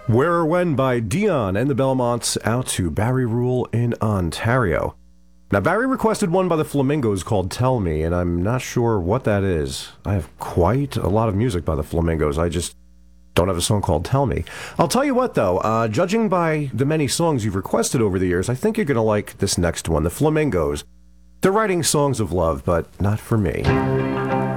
Where or When by Dion and the Belmonts out to Barry Rule in Ontario. Now, Barry requested one by the Flamingos called Tell Me, and I'm not sure what that is. I have quite a lot of music by the Flamingos. I just don't have a song called Tell Me. I'll tell you what, though, judging by the many songs you've requested over the years, I think you're going to like this next one, the Flamingos. They're writing songs of love, but not for me.